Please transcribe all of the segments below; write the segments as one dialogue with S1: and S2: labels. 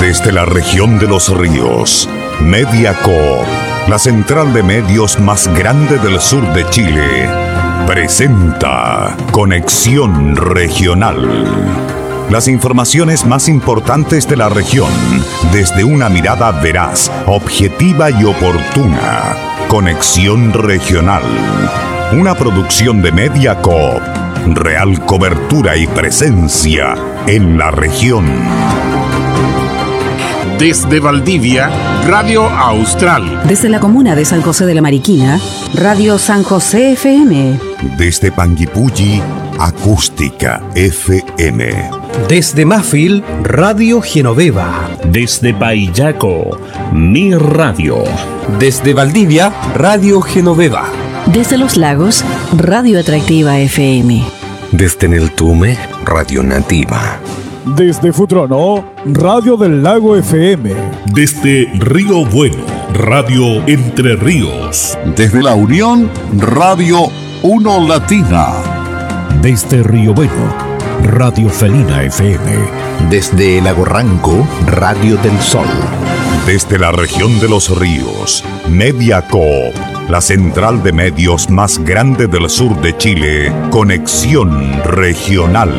S1: Desde la región de los ríos, Mediacorp, la central de medios más grande del sur de Chile, presenta Conexión Regional. Las informaciones más importantes de la región, desde una mirada veraz, objetiva y oportuna. Conexión Regional, una producción de Mediacorp. Real cobertura y presencia en la región.
S2: Desde Valdivia, Radio Austral.
S3: Desde la comuna de San José de la Mariquina, Radio San José FM.
S1: Desde Panguipulli, Acústica FM.
S4: Desde Mafil, Radio Genoveva.
S5: Desde Paillaco, Mi Radio.
S4: Desde Valdivia, Radio Genoveva.
S3: Desde Los Lagos, Radio Atractiva FM.
S6: Desde Neltume, Radio Nativa.
S7: Desde Futrono, Radio del Lago FM.
S8: Desde Río Bueno, Radio Entre Ríos.
S9: Desde La Unión, Radio Uno Latina.
S10: Desde Río Bueno, Radio Felina FM.
S11: Desde Lago Ranco, Radio del Sol.
S1: Desde la región de los ríos, Mediacorp, la central de medios más grande del sur de Chile, Conexión Regional.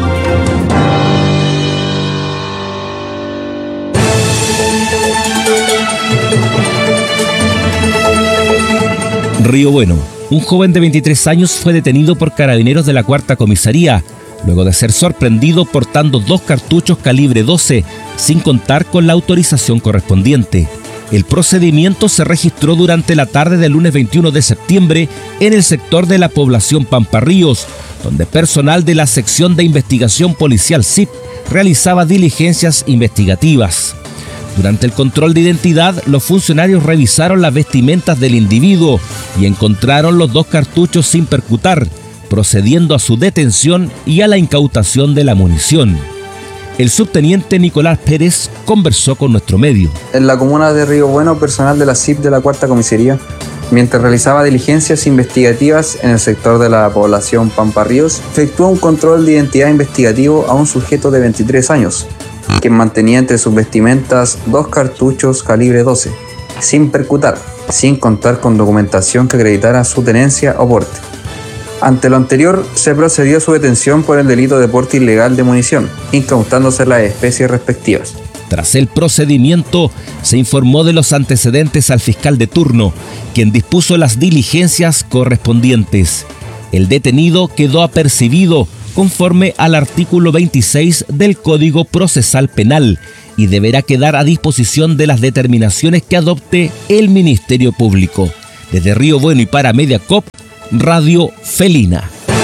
S12: Río Bueno. Un joven de 23 años fue detenido por carabineros de la Cuarta Comisaría, luego de ser sorprendido portando 2 cartuchos calibre 12, sin contar con la autorización correspondiente. El procedimiento se registró durante la tarde del lunes 21 de septiembre en el sector de la población Pamparríos, donde personal de la sección de investigación policial SIP realizaba diligencias investigativas. Durante el control de identidad, los funcionarios revisaron las vestimentas del individuo y encontraron los 2 cartuchos sin percutar, procediendo a su detención y a la incautación de la munición. El subteniente Nicolás Pérez conversó con nuestro medio.
S13: En la comuna de Río Bueno, personal de la CIP de la Cuarta Comisaría, mientras realizaba diligencias investigativas en el sector de la población Pamparríos, efectuó un control de identidad investigativo a un sujeto de 23 años, quien mantenía entre sus vestimentas 2 cartuchos calibre 12, sin percutar, sin contar con documentación que acreditara su tenencia o porte. Ante lo anterior, se procedió a su detención por el delito de porte ilegal de munición, incautándose las especies respectivas.
S12: Tras el procedimiento, se informó de los antecedentes al fiscal de turno, quien dispuso las diligencias correspondientes. El detenido quedó apercibido conforme al artículo 26 del Código Procesal Penal y deberá quedar a disposición de las determinaciones que adopte el Ministerio Público. Desde Río Bueno y para Mediacorp, Radio Felina.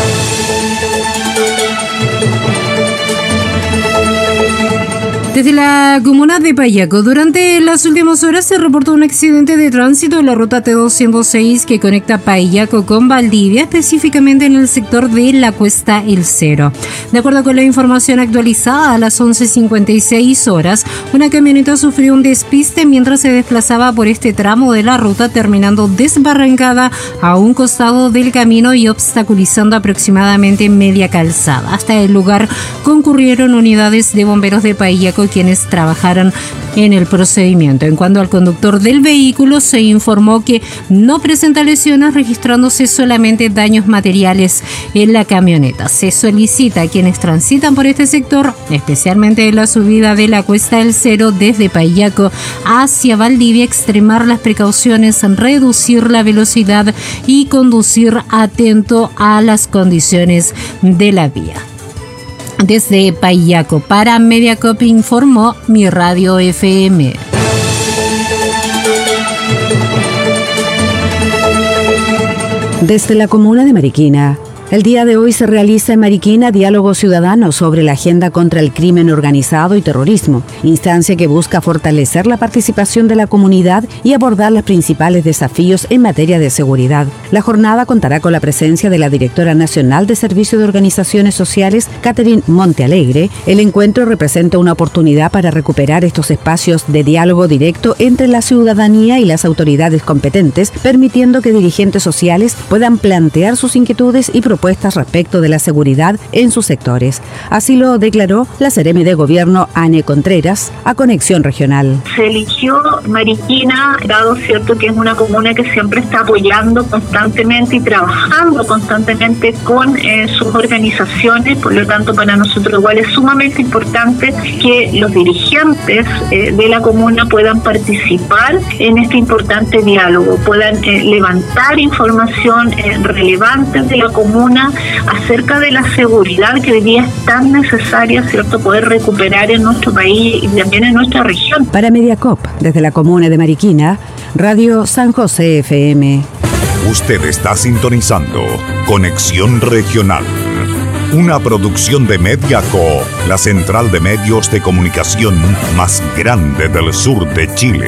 S14: Desde la comuna de Paillaco, durante las últimas horas se reportó un accidente de tránsito en la ruta T206 que conecta Paillaco con Valdivia, específicamente en el sector de la Cuesta El Cero. De acuerdo con la información actualizada, a las 11:56 horas, una camioneta sufrió un despiste mientras se desplazaba por este tramo de la ruta, terminando desbarrancada a un costado del camino y obstaculizando aproximadamente media calzada. Hasta el lugar concurrieron unidades de bomberos de Paillaco, quienes trabajaron en el procedimiento. En cuanto al conductor del vehículo, se informó que no presenta lesiones, registrándose solamente daños materiales en la camioneta. Se solicita a quienes transitan por este sector, especialmente en la subida de la Cuesta del Cero desde Paillaco hacia Valdivia, extremar las precauciones, reducir la velocidad y conducir atento a las condiciones de la vía. Desde Paillaco para Mediacorp informó Mi Radio FM.
S3: Desde la comuna de Mariquina, el día de hoy se realiza en Mariquina diálogo ciudadano sobre la agenda contra el crimen organizado y terrorismo, instancia que busca fortalecer la participación de la comunidad y abordar los principales desafíos en materia de seguridad. La jornada contará con la presencia de la directora nacional de Servicio de Organizaciones Sociales, Catherine Montealegre. El encuentro representa una oportunidad para recuperar estos espacios de diálogo directo entre la ciudadanía y las autoridades competentes, permitiendo que dirigentes sociales puedan plantear sus inquietudes y propuestas propuestas respecto de la seguridad en sus sectores. Así lo declaró la seremi de Gobierno Ane Contreras a Conexión Regional.
S15: Se eligió Mariquina, dado cierto que es una comuna que siempre está apoyando constantemente y trabajando constantemente con sus organizaciones. Por lo tanto, para nosotros igual es sumamente importante que los dirigentes de la comuna puedan participar en este importante diálogo, puedan levantar información relevante de la comuna acerca de la seguridad que hoy día es tan necesaria, ¿cierto?, poder recuperar en nuestro país y también en nuestra región.
S3: Para Mediacop, desde la comuna de Mariquina, Radio San José FM.
S1: Usted está sintonizando Conexión Regional, una producción de Mediacop, la central de medios de comunicación más grande del sur de Chile.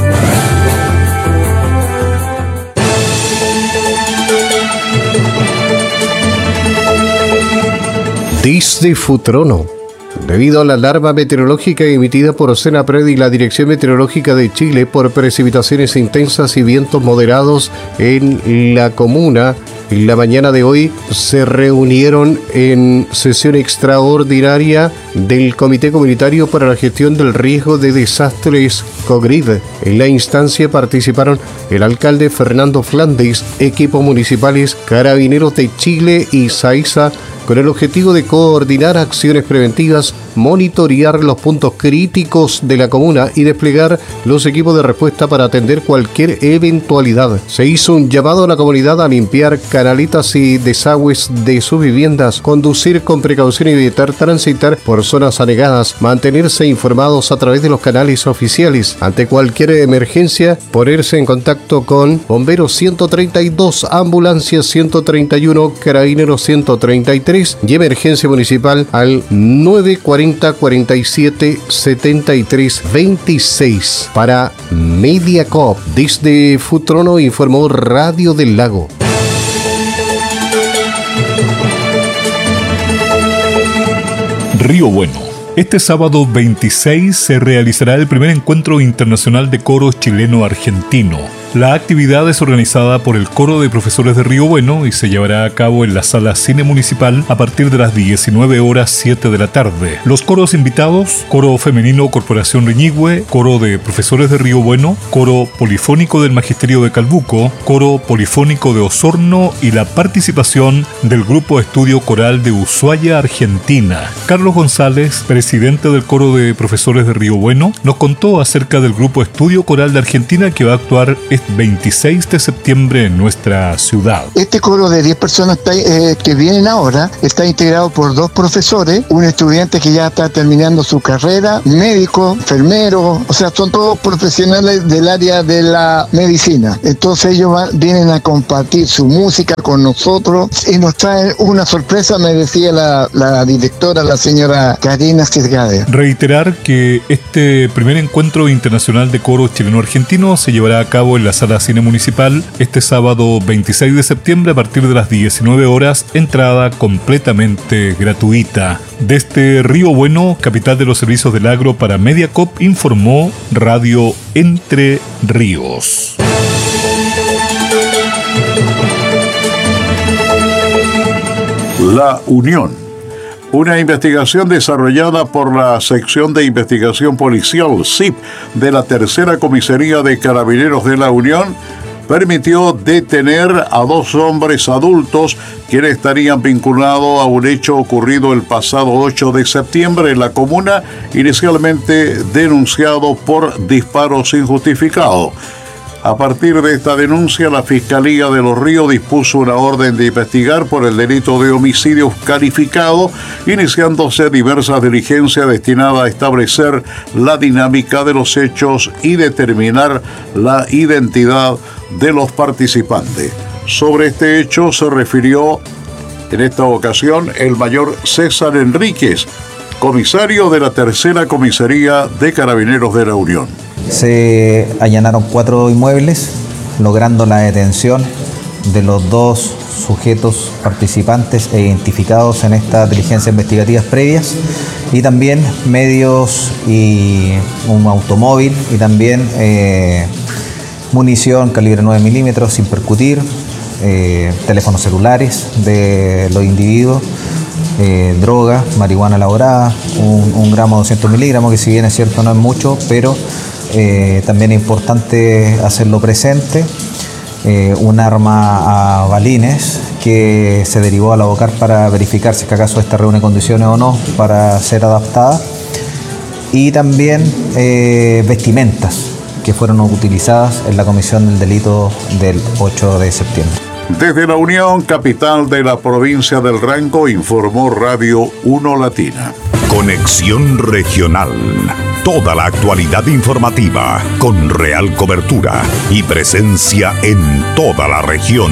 S16: Desde Futrono. Debido a la alarma meteorológica emitida por Senapred y la Dirección Meteorológica de Chile por precipitaciones intensas y vientos moderados en la comuna, en la mañana de hoy se reunieron en sesión extraordinaria del Comité Comunitario para la Gestión del Riesgo de Desastres COGRID. En la instancia participaron el alcalde Fernando Flandes, equipos municipales, Carabineros de Chile y SAISA, con el objetivo de coordinar acciones preventivas, monitorear los puntos críticos de la comuna y desplegar los equipos de respuesta para atender cualquier eventualidad. Se hizo un llamado a la comunidad a limpiar canaletas y desagües de sus viviendas, conducir con precaución y evitar transitar por zonas anegadas, mantenerse informados a través de los canales oficiales. Ante cualquier emergencia, ponerse en contacto con Bomberos 132, Ambulancia 131, Carabineros 133 y Emergencia Municipal al 940 47 73 26. Para Mediacop, desde Futrono, informó Radio del Lago.
S8: Río Bueno. Este sábado 26 se realizará el primer encuentro internacional de coro chileno-argentino. La actividad es organizada por el Coro de Profesores de Río Bueno y se llevará a cabo en la Sala Cine Municipal a partir de las 19:07 de la tarde. Los coros invitados: Coro Femenino Corporación Riñigüe, Coro de Profesores de Río Bueno, Coro Polifónico del Magisterio de Calbuco, Coro Polifónico de Osorno y la participación del Grupo Estudio Coral de Ushuaia, Argentina. Carlos González, presidente del Coro de Profesores de Río Bueno, nos contó acerca del Grupo Estudio Coral de Argentina que va a actuar este 26 de septiembre en nuestra ciudad.
S17: Este coro de 10 personas que vienen ahora está integrado por 2 profesores, un estudiante que ya está terminando su carrera, médico, enfermero, o sea, son todos profesionales del área de la medicina. Entonces ellos vienen a compartir su música con nosotros y nos traen una sorpresa, me decía la directora, la señora Karina Sirgade.
S8: Reiterar que este primer encuentro internacional de coro chileno-argentino se llevará a cabo en la Sala Cine Municipal este sábado 26 de septiembre a partir de las 19 horas, entrada completamente gratuita. Desde Río Bueno, capital de los servicios del agro, para Mediacop, informó Radio Entre Ríos.
S9: La Unión. Una investigación desarrollada por la Sección de Investigación Policial, SIP, de la Tercera Comisaría de Carabineros de la Unión, permitió detener a 2 hombres adultos quienes estarían vinculados a un hecho ocurrido el pasado 8 de septiembre en la comuna, inicialmente denunciado por disparos injustificados. A partir de esta denuncia, la Fiscalía de Los Ríos dispuso una orden de investigar por el delito de homicidio calificado, iniciándose diversas diligencias destinadas a establecer la dinámica de los hechos y determinar la identidad de los participantes. Sobre este hecho se refirió en esta ocasión el mayor César Enríquez, comisario de la Tercera Comisaría de Carabineros de la Unión.
S18: Se allanaron 4 inmuebles, logrando la detención de los 2 sujetos participantes e identificados en estas diligencias investigativas previas, y también medios y un automóvil y también munición calibre 9 milímetros sin percutir, teléfonos celulares de los individuos, droga, marihuana elaborada, un gramo de 200 miligramos, que si bien es cierto no es mucho, pero también es importante hacerlo presente. Un arma a balines que se derivó a la Bocar para verificar si es que acaso esta reúne condiciones o no para ser adaptada, y también vestimentas que fueron utilizadas en la comisión del delito del 8 de septiembre.
S9: Desde la Unión, capital de la provincia del Ranco, informó Radio 1 Latina.
S1: Conexión Regional. Toda la actualidad informativa con real cobertura y presencia en toda la región.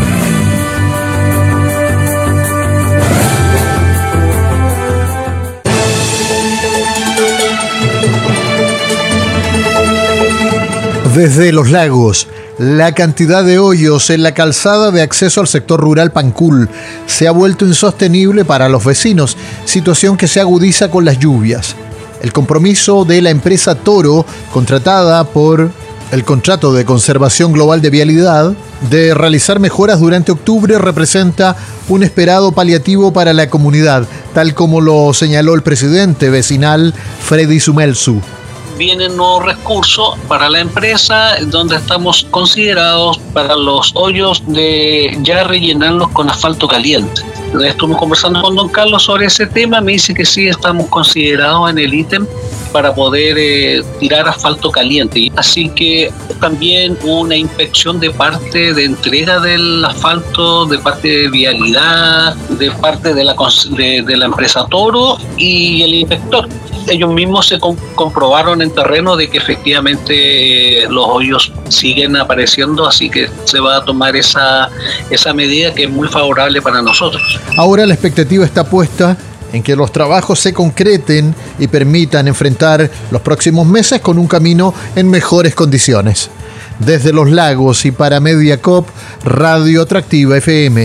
S19: Desde Los Lagos, la cantidad de hoyos en la calzada de acceso al sector rural Pancul se ha vuelto insostenible para los vecinos, situación que se agudiza con las lluvias. El compromiso de la empresa Toro, contratada por el Contrato de Conservación Global de Vialidad, de realizar mejoras durante octubre representa un esperado paliativo para la comunidad, tal como lo señaló el presidente vecinal Freddy Sumelsu.
S20: Vienen nuevos recursos para la empresa, donde estamos considerados para los hoyos de ya rellenarlos con asfalto caliente. Estuvimos conversando con don Carlos sobre ese tema, me dice que sí, estamos considerados en el ítem para poder tirar asfalto caliente. Así que también una inspección de parte de entrega del asfalto, de parte de vialidad, de parte de la empresa Toro y el inspector. Ellos mismos se comprobaron en terreno de que efectivamente los hoyos siguen apareciendo, así que se va a tomar esa medida que es muy favorable para nosotros.
S19: Ahora la expectativa está puesta en que los trabajos se concreten y permitan enfrentar los próximos meses con un camino en mejores condiciones. Desde Los Lagos y para Mediacop, Radio Atractiva FM.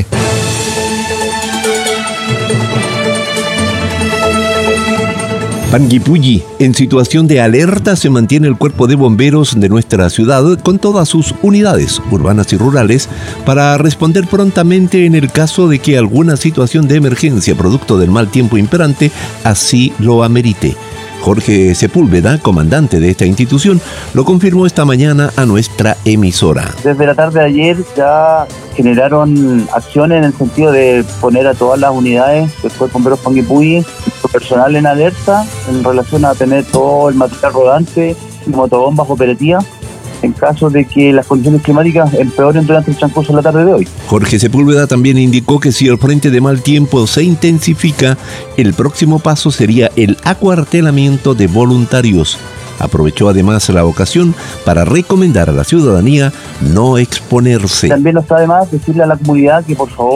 S21: Panguipulli, en situación de alerta se mantiene el cuerpo de bomberos de nuestra ciudad con todas sus unidades urbanas y rurales para responder prontamente en el caso de que alguna situación de emergencia producto del mal tiempo imperante así lo amerite. Jorge Sepúlveda, comandante de esta institución, lo confirmó esta mañana a nuestra emisora.
S22: Desde la tarde de ayer ya generaron acciones en el sentido de poner a todas las unidades del Cuerpo de Bomberos Panguipulli, personal en alerta en relación a tener todo el material rodante y motobombas operativas en caso de que las condiciones climáticas empeoren durante el transcurso de la tarde de hoy.
S21: Jorge Sepúlveda también indicó que si el frente de mal tiempo se intensifica, el próximo paso sería el acuartelamiento de voluntarios. Aprovechó además la ocasión para recomendar a la ciudadanía no exponerse.
S22: También no está de más decirle a la comunidad que por favor